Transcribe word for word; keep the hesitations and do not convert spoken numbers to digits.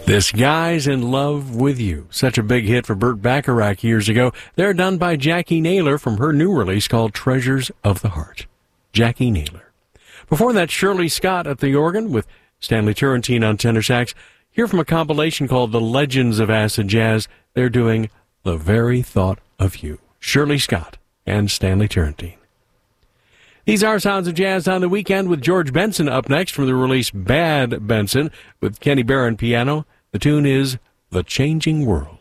This Guy's in Love with You. Such a big hit for Burt Bacharach years ago. They're done by Jackie Naylor from her new release called Treasures of the Heart. Jackie Naylor. Before that, Shirley Scott at the organ with Stanley Turrentine on tenor sax. Here from a compilation called The Legends of Acid Jazz, they're doing The Very Thought of You. Shirley Scott and Stanley Turrentine. These are Sounds of Jazz on the Weekend with George Benson up next from the release Bad Benson with Kenny Barron piano. The tune is The Changing World.